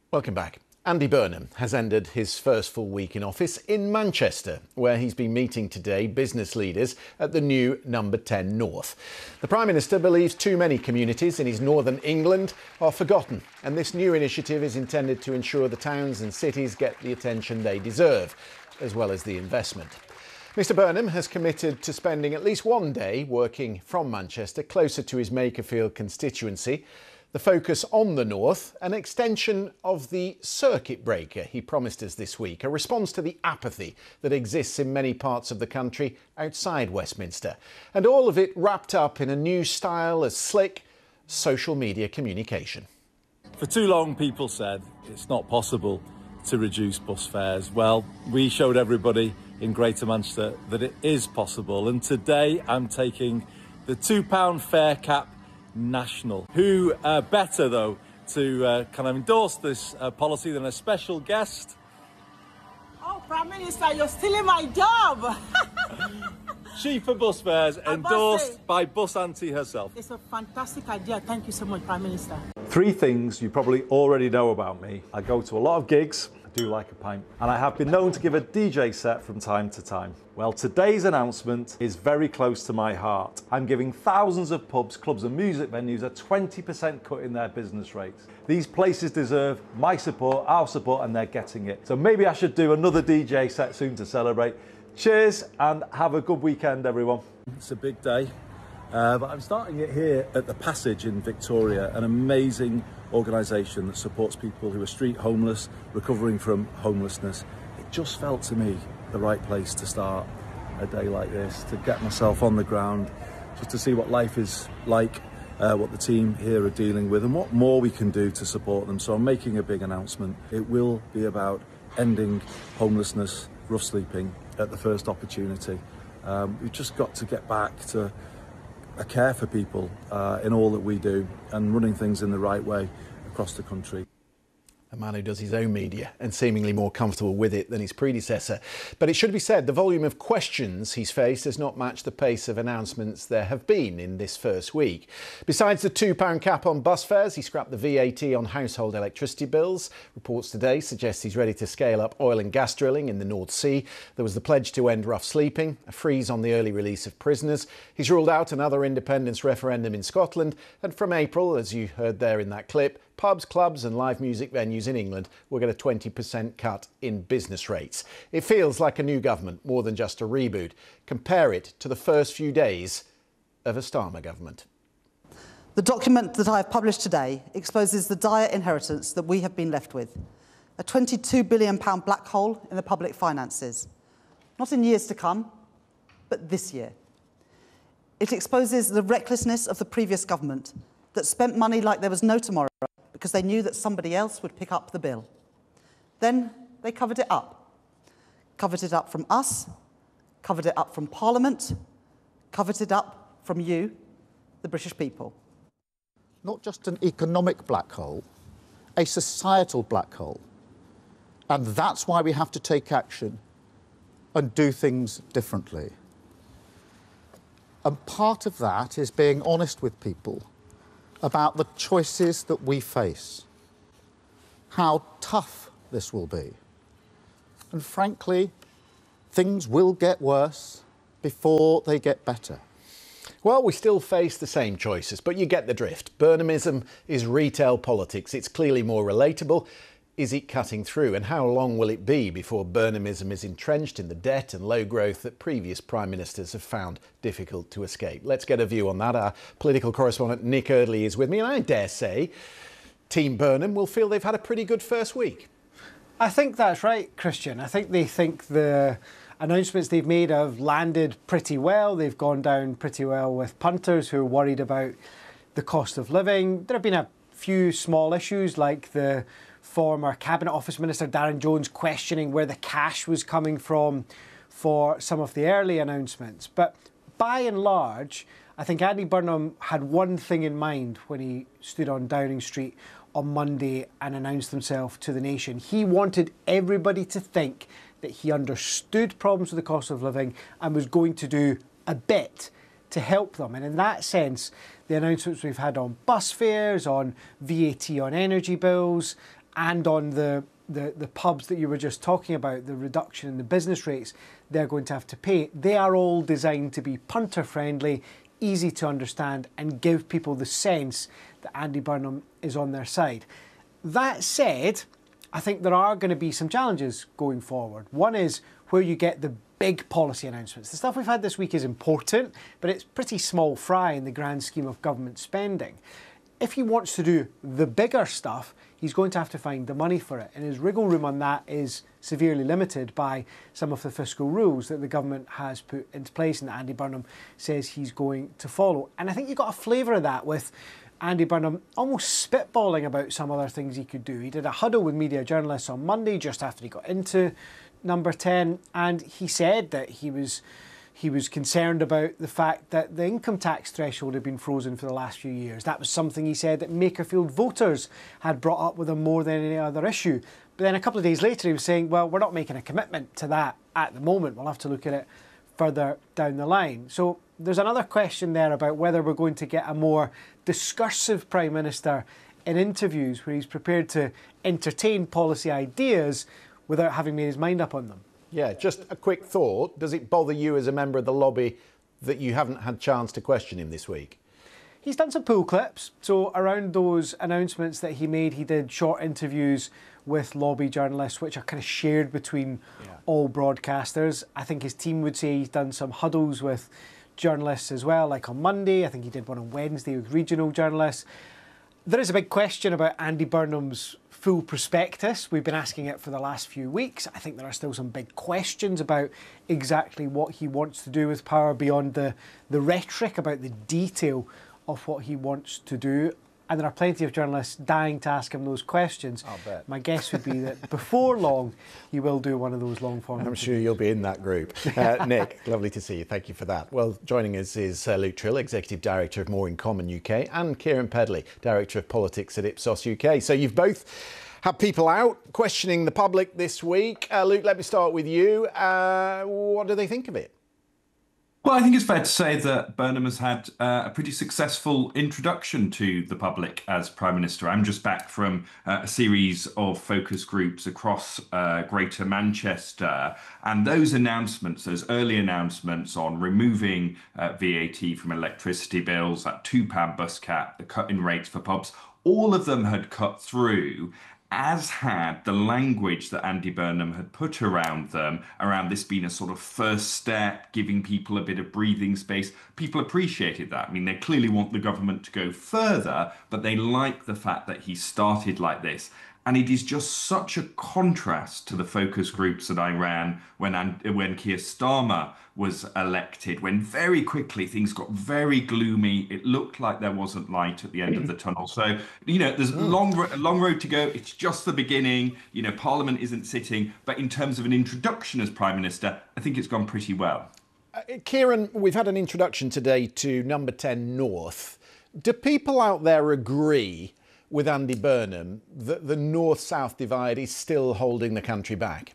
Welcome back. Andy Burnham has ended his first full week in office in Manchester, where he's been meeting today business leaders at the new Number 10 North. The Prime Minister believes too many communities in his northern England are forgotten, and this new initiative is intended to ensure the towns and cities get the attention they deserve, as well as the investment. Mr Burnham has committed to spending at least one day working from Manchester, closer to his Makerfield constituency. The focus on the north, an extension of the circuit breaker he promised us this week, a response to the apathy that exists in many parts of the country outside Westminster. And all of it wrapped up in a new style of slick social media communication. For too long, people said it's not possible to reduce bus fares. Well, we showed everybody in Greater Manchester that it is possible. And today I'm taking the £2 fare cap national. Who better, though, to kind of endorse this policy than a special guest? Oh, Prime Minister, you're stealing my job! Chief of Bus Fares, endorsed by Bus Auntie herself. It's a fantastic idea. Thank you so much, Prime Minister. 3 things you probably already know about me. I go to a lot of gigs, I do like a pint, and I have been known to give a DJ set from time to time. Well, today's announcement is very close to my heart. I'm giving thousands of pubs, clubs and music venues a 20% cut in their business rates. These places deserve my support, our support, and they're getting it. So maybe I should do another DJ set soon to celebrate. Cheers and have a good weekend, everyone. It's a big day, but I'm starting it here at The Passage in Victoria, an amazing organisation that supports people who are street homeless, recovering from homelessness. It just felt to me the right place to start a day like this, to get myself on the ground, just to see what life is like, what the team here are dealing with and what more we can do to support them. So I'm making a big announcement. It will be about ending homelessness, rough sleeping at the first opportunity. We've just got to get back to a care for people in all that we do and running things in the right way across the country. A man who does his own media and seemingly more comfortable with it than his predecessor. But it should be said, the volume of questions he's faced has not matched the pace of announcements there have been in this first week. Besides the £2 cap on bus fares, he scrapped the VAT on household electricity bills. Reports today suggest he's ready to scale up oil and gas drilling in the North Sea. There was the pledge to end rough sleeping, a freeze on the early release of prisoners. He's ruled out another independence referendum in Scotland. And from April, as you heard there in that clip, pubs, clubs and live music venues in England will get a 20% cut in business rates. It feels like a new government more than just a reboot. Compare it to the first few days of a Starmer government. The document that I have published today exposes the dire inheritance that we have been left with. A £22 billion black hole in the public finances. Not in years to come, but this year. It exposes the recklessness of the previous government that spent money like there was no tomorrow because they knew that somebody else would pick up the bill. Then they covered it up. Covered it up from us, covered it up from Parliament, covered it up from you, the British people. Not just an economic black hole, a societal black hole. And that's why we have to take action and do things differently. And part of that is being honest with people about the choices that we face, how tough this will be. And frankly, things will get worse before they get better. Well, we still face the same choices, but you get the drift. Burnhamism is retail politics. It's clearly more relatable. Is it cutting through? And how long will it be before Burnhamism is entrenched in the debt and low growth that previous Prime Ministers have found difficult to escape? Let's get a view on that. Our political correspondent Nick Eardley is with me, and I dare say Team Burnham will feel they've had a pretty good first week. I think that's right, Christian. I think they think the announcements they've made have landed pretty well. They've gone down pretty well with punters who are worried about the cost of living. There have been a few small issues like the former Cabinet Office Minister Darren Jones questioning where the cash was coming from for some of the early announcements. But by and large, I think Andy Burnham had one thing in mind when he stood on Downing Street on Monday and announced himself to the nation. He wanted everybody to think that he understood problems with the cost of living and was going to do a bit to help them. And in that sense, the announcements we've had on bus fares, on VAT on energy bills, and on the pubs that you were just talking about, the reduction in the business rates they're going to have to pay, they are all designed to be punter friendly, easy to understand, and give people the sense that Andy Burnham is on their side. That said, I think there are going to be some challenges going forward. One is where you get the big policy announcements. The stuff we've had this week is important, but it's pretty small fry in the grand scheme of government spending. If he wants to do the bigger stuff, he's going to have to find the money for it. And his wriggle room on that is severely limited by some of the fiscal rules that the government has put into place and that Andy Burnham says he's going to follow. And I think you got a flavour of that with Andy Burnham almost spitballing about some other things he could do. He did a huddle with media journalists on Monday just after he got into Number 10, and he said that he was concerned about the fact that the income tax threshold had been frozen for the last few years. That was something he said that Makerfield voters had brought up with him more than any other issue. But then a couple of days later he was saying, well, we're not making a commitment to that at the moment. We'll have to look at it further down the line. So there's another question there about whether we're going to get a more discursive Prime Minister in interviews where he's prepared to entertain policy ideas without having made his mind up on them. Yeah, just a quick thought. Does it bother you as a member of the lobby that you haven't had a chance to question him this week? He's done some pool clips. So around those announcements that he made, he did short interviews with lobby journalists, which are kind of shared between all broadcasters. I think his team would say he's done some huddles with journalists as well, like on Monday. I think he did one on Wednesday with regional journalists. There is a big question about Andy Burnham's full prospectus. We've been asking it for the last few weeks. I think there are still some big questions about exactly what he wants to do with power beyond the rhetoric about the detail of what he wants to do. And there are plenty of journalists dying to ask him those questions. I'll bet. My guess would be that before long, he will do one of those long-form I'm interviews. sure you'll be in that group. Nick, lovely to see you. Thank you for that. Well, joining us is Luke Trill, Executive Director of More in Common UK, and Kieran Pedley, Director of Politics at Ipsos UK. So you've both had people out questioning the public this week. Luke, let me start with you. What do they think of it? Well, I think it's fair to say that Burnham has had a pretty successful introduction to the public as Prime Minister. I'm just back from a series of focus groups across Greater Manchester, and those announcements, those early announcements on removing VAT from electricity bills, that £2 bus cap, the cut in rates for pubs, all of them had cut through, as had the language that Andy Burnham had put around them, around this being a sort of first step, giving people a bit of breathing space. People appreciated that. I mean, they clearly want the government to go further, but they like the fact that he started like this. And it is just such a contrast to the focus groups that I ran when Keir Starmer was elected, when very quickly things got very gloomy. It looked like there wasn't light at the end of the tunnel. So, there's a long road to go. It's just the beginning. Parliament isn't sitting. But in terms of an introduction as Prime Minister, I think it's gone pretty well. Kieran, we've had an introduction today to Number 10 North. Do people out there agree with Andy Burnham that the north-south divide is still holding the country back?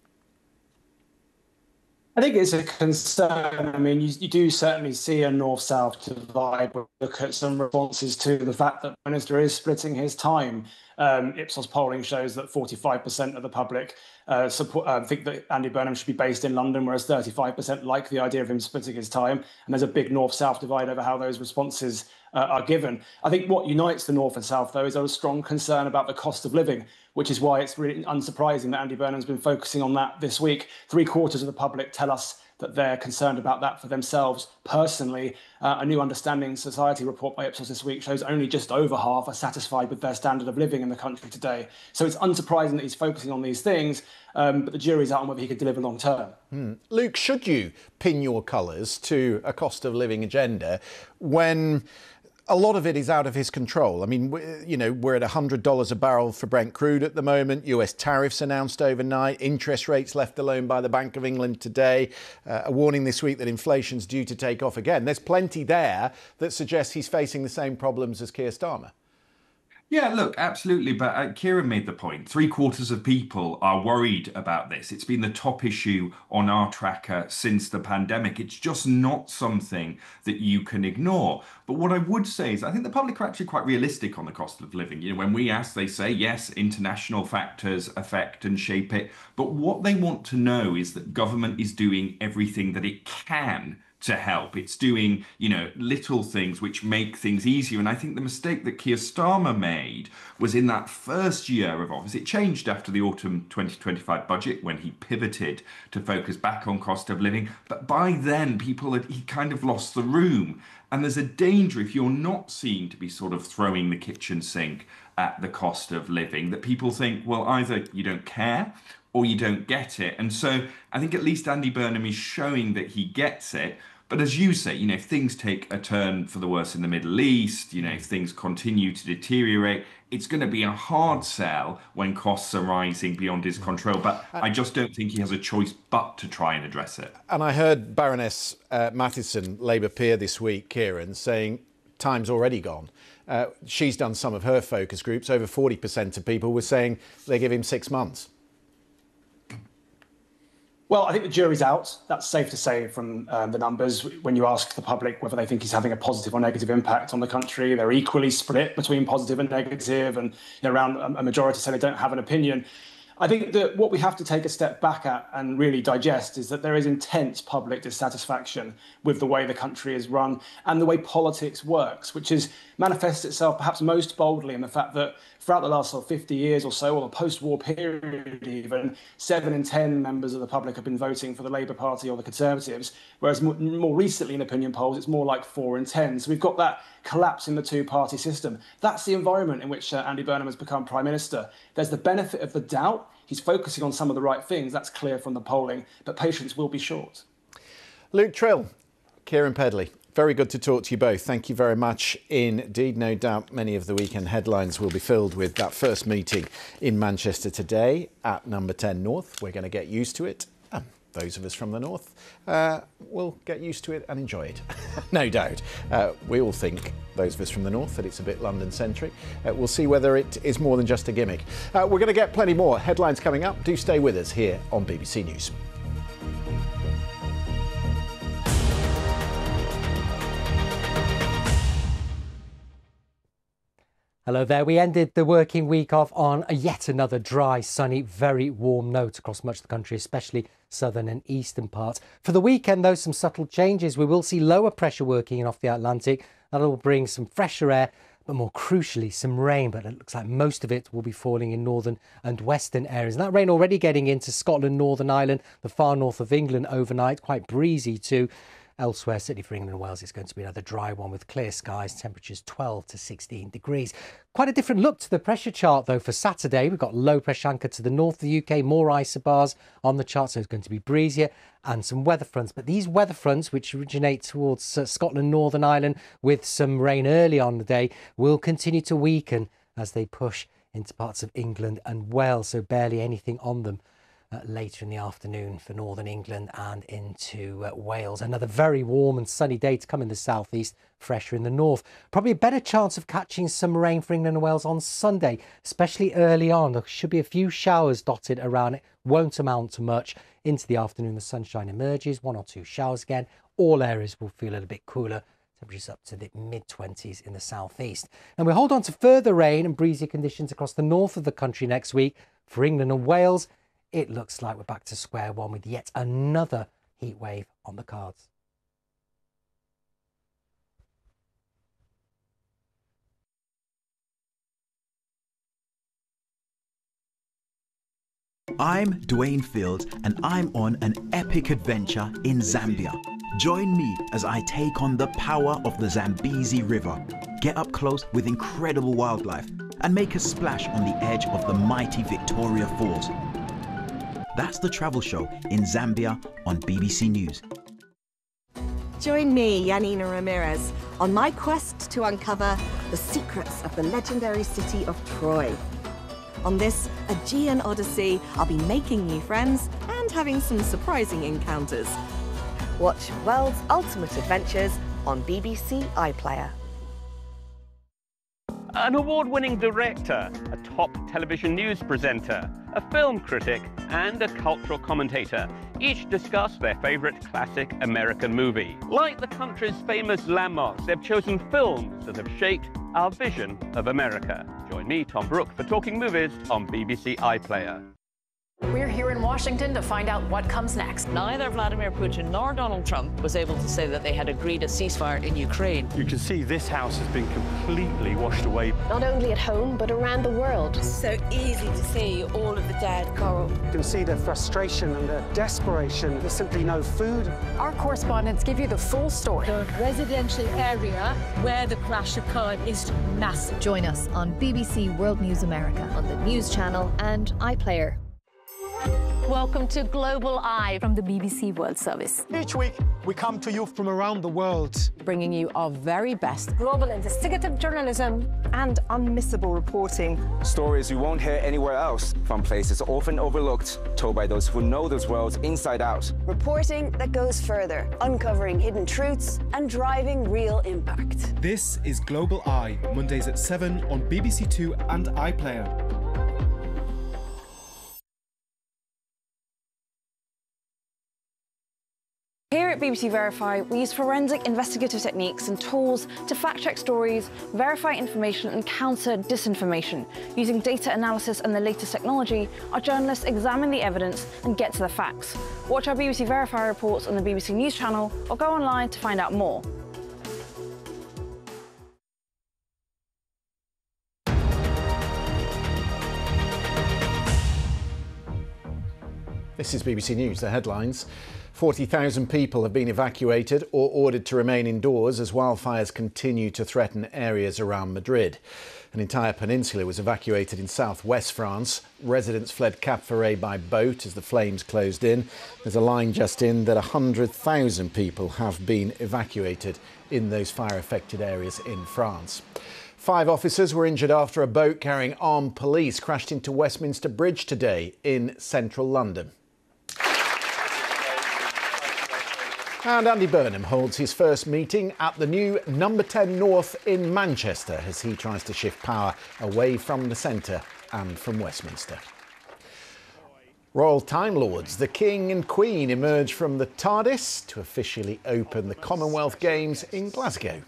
I think it's a concern. I mean, you do certainly see a north-south divide. Look at some responses to the fact that the Minister is splitting his time. Ipsos polling shows that 45% of the public think that Andy Burnham should be based in London, whereas 35% like the idea of him splitting his time. And there's a big north-south divide over how those responses are given. I think what unites the north and south, though, is a strong concern about the cost of living, which is why it's really unsurprising that Andy Burnham's been focusing on that this week. 3/4 of the public tell us that they're concerned about that for themselves personally. A new Understanding Society report by Ipsos this week shows only just over half are satisfied with their standard of living in the country today. So it's unsurprising that he's focusing on these things, but the jury's out on whether he could deliver long term. Luke, should you pin your colours to a cost of living agenda when a lot of it is out of his control? I mean, we're at $100 a barrel for Brent crude at the moment. US tariffs announced overnight. Interest rates left alone by the Bank of England today. A warning this week that inflation's due to take off again. There's plenty there that suggests he's facing the same problems as Keir Starmer. Yeah, look, absolutely. But Kieran made the point. 3/4 of people are worried about this. It's been the top issue on our tracker since the pandemic. It's just not something that you can ignore. But what I would say is I think the public are actually quite realistic on the cost of living. You know, when we ask, they say, yes, international factors affect and shape it. But what they want to know is that government is doing everything that it can to help. It's doing, you know, little things which make things easier. And I think the mistake that Keir Starmer made was in that first year of office. It changed after the autumn 2025 budget when he pivoted to focus back on cost of living. But by then, he kind of lost the room. And there's a danger if you're not seen to be sort of throwing the kitchen sink at the cost of living, that people think, well, either you don't care or you don't get it. And so I think at least Andy Burnham is showing that he gets it. But as you say, you know, if things take a turn for the worse in the Middle East, you know, if things continue to deteriorate, it's going to be a hard sell when costs are rising beyond his control. But I just don't think he has a choice but to try and address it. And I heard Baroness Matheson, Labour peer this week, Kieran, saying time's already gone. She's done some of her focus groups. Over 40% of people were saying they give him 6 months. Well, I think the jury's out. That's safe to say from the numbers. When you ask the public whether they think he's having a positive or negative impact on the country, they're equally split between positive and negative, and around a majority say they don't have an opinion. I think that what we have to take a step back at and really digest is that there is intense public dissatisfaction with the way the country is run and the way politics works, which is manifests itself perhaps most boldly in the fact that throughout the last 50 years or so, or the post-war period even, 7 in 10 members of the public have been voting for the Labour Party or the Conservatives, whereas more recently in opinion polls, it's more like 4 in 10. So we've got that collapse in the two-party system. That's the environment in which Andy Burnham has become Prime Minister. There's the benefit of the doubt. He's focusing on some of the right things. That's clear from the polling, but patience will be short. Luke Trill, Kieran Pedley, very good to talk to you both. Thank you very much indeed. No doubt many of the weekend headlines will be filled with that first meeting in Manchester today at Number 10 North. We're going to get used to it. And those of us from the North will get used to it and enjoy it. No doubt. We all think, those of us from the North, that it's a bit London-centric. We'll see whether it is more than just a gimmick. We're going to get plenty more headlines coming up. Do stay with us here on BBC News. Hello there. We ended the working week off on yet another dry, sunny, very warm note across much of the country, especially southern and eastern parts. For the weekend, though, some subtle changes. We will see lower pressure working in off the Atlantic. That'll bring some fresher air, but more crucially, some rain. But it looks like most of it will be falling in northern and western areas. And that rain already getting into Scotland, Northern Ireland, the far north of England overnight. Quite breezy too. Elsewhere, certainly for England and Wales, it's going to be another dry one with clear skies, temperatures 12 to 16 degrees. Quite a different look to the pressure chart, though, for Saturday. We've got low pressure anchored to the north of the UK, more isobars on the chart, so it's going to be breezier, and some weather fronts. But these weather fronts, which originate towards Scotland, Northern Ireland, with some rain early on the day, will continue to weaken as they push into parts of England and Wales, so barely anything on them later in the afternoon for northern England and into Wales. Another very warm and sunny day to come in the southeast, fresher in the north. Probably a better chance of catching some rain for England and Wales on Sunday, especially early on. There should be a few showers dotted around it, won't amount to much. Into the afternoon, the sunshine emerges, 1 or 2 showers again. All areas will feel a little bit cooler. Temperatures up to the mid-20s in the southeast. And we hold on to further rain and breezy conditions across the north of the country next week. For England and Wales, it looks like we're back to square one with yet another heat wave on the cards. I'm Dwayne Fields and I'm on an epic adventure in Zambia. Join me as I take on the power of the Zambezi River, get up close with incredible wildlife and make a splash on the edge of the mighty Victoria Falls. That's the travel show in Zambia on BBC News. Join me, Yanina Ramirez, on my quest to uncover the secrets of the legendary city of Troy. On this Aegean Odyssey, I'll be making new friends and having some surprising encounters. Watch World's Ultimate Adventures on BBC iPlayer. an award-winning director, a top television news presenter, a film critic, and a cultural commentator. Each discuss their favourite classic American movie. Like the country's famous landmarks, they've chosen films that have shaped our vision of America. Join me, Tom Brooke, for Talking Movies on BBC iPlayer. We're here in Washington to find out what comes next. Neither Vladimir Putin nor Donald Trump was able to say that they had agreed a ceasefire in Ukraine. You can see this house has been completely washed away. Not only at home, but around the world. So easy to see all of the dead coral. You can see the frustration and the desperation. There's simply no food. Our correspondents give you the full story. The residential area where the crash occurred is massive. Join us on BBC World News America, on the News Channel and iPlayer. Welcome to Global Eye from the BBC World Service. Each week, we come to you from around the world, bringing you our very best global investigative journalism and unmissable reporting. Stories you won't hear anywhere else, from places often overlooked, told by those who know those worlds inside out. Reporting that goes further, uncovering hidden truths and driving real impact. This is Global Eye, Mondays at 7 on BBC Two and iPlayer. Here at BBC Verify, we use forensic investigative techniques and tools to fact-check stories, verify information and counter disinformation. Using data analysis and the latest technology, our journalists examine the evidence and get to the facts. Watch our BBC Verify reports on the BBC News Channel or go online to find out more. This is BBC News, the headlines. 40,000 people have been evacuated or ordered to remain indoors as wildfires continue to threaten areas around Madrid. An entire peninsula was evacuated in southwest France. Residents fled Cap Ferret by boat as the flames closed in. There's a line just in that 100,000 people have been evacuated in those fire-affected areas in France. 5 officers were injured after a boat carrying armed police crashed into Westminster Bridge today in central London. And Andy Burnham holds his first meeting at the new Number 10 North in Manchester as he tries to shift power away from the centre and from Westminster. Royal Time Lords, the King and Queen, emerge from the TARDIS to officially open the Commonwealth Games in Glasgow.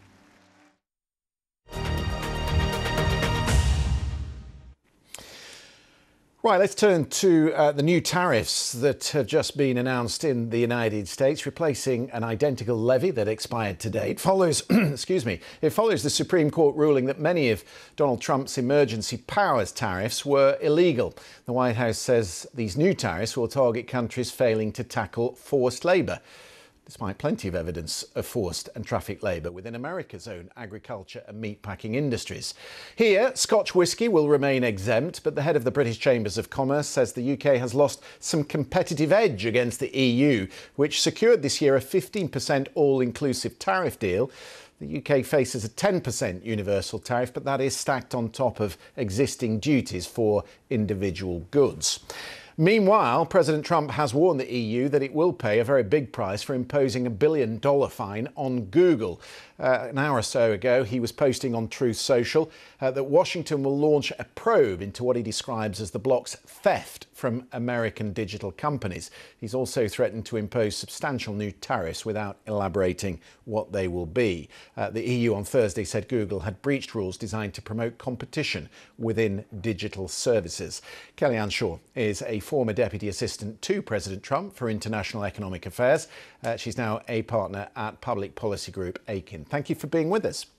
Right, let's turn to the new tariffs that have just been announced in the United States, replacing an identical levy that expired today. It follows, it follows the Supreme Court ruling that many of Donald Trump's emergency powers tariffs were illegal. The White House says these new tariffs will target countries failing to tackle forced labour, despite plenty of evidence of forced and trafficked labour within America's own agriculture and meatpacking industries. Here, Scotch whisky will remain exempt, but the head of the British Chambers of Commerce says the UK has lost some competitive edge against the EU, which secured this year a 15% all-inclusive tariff deal. The UK faces a 10% universal tariff, but that is stacked on top of existing duties for individual goods. Meanwhile, President Trump has warned the EU that it will pay a very big price for imposing a $1 billion fine on Google. An hour or so ago, he was posting on Truth Social that Washington will launch a probe into what he describes as the bloc's theft from American digital companies. He's also threatened to impose substantial new tariffs without elaborating what they will be. The EU on Thursday said Google had breached rules designed to promote competition within digital services. Kellyanne Shaw is a former Deputy Assistant to President Trump for International Economic Affairs. She's now a partner at public policy group Akin. Thank you for being with us.